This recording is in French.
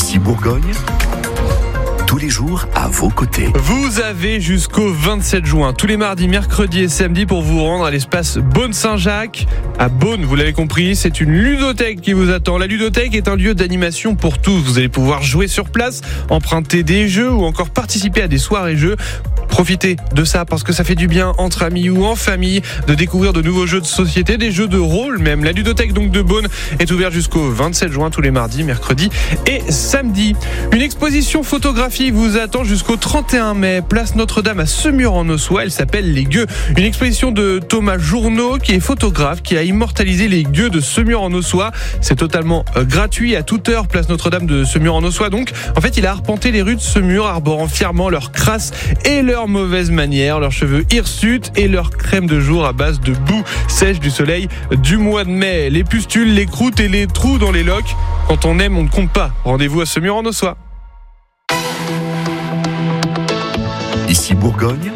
Ici Bourgogne, tous les jours à vos côtés. Vous avez jusqu'au 27 juin, tous les mardis, mercredis et samedis pour vous rendre à l'espace Beaune-Saint-Jacques. À Beaune, vous l'avez compris, c'est une ludothèque qui vous attend. La ludothèque est un lieu d'animation pour tous. Vous allez pouvoir jouer sur place, emprunter des jeux ou encore participer à des soirées-jeux. Profitez de ça parce que ça fait du bien entre amis ou en famille de découvrir de nouveaux jeux de société, des jeux de rôle même. La ludothèque donc de Beaune est ouverte jusqu'au 27 juin tous les mardis, mercredis et samedis. Une exposition photographique vous attend jusqu'au 31 mai, place Notre-Dame à Semur-en-Ossois. Elle s'appelle Les Gueux. Une exposition de Thomas Journeau qui est photographe, qui a immortalisé les gueux de Semur-en-Ossois. C'est totalement gratuit à toute heure, place Notre-Dame de Semur-en-Ossois. Donc, en fait, il a arpenté les rues de Semur, arborant fièrement leurs crasses et leurs mauvaises manières, leurs cheveux hirsutes et leur crème de jour à base de boue sèche du soleil du mois de mai. Les pustules, les croûtes et les trous dans les loques. Quand on aime, on ne compte pas. Rendez-vous à Semur-en-Ossois. Ici Bourgogne,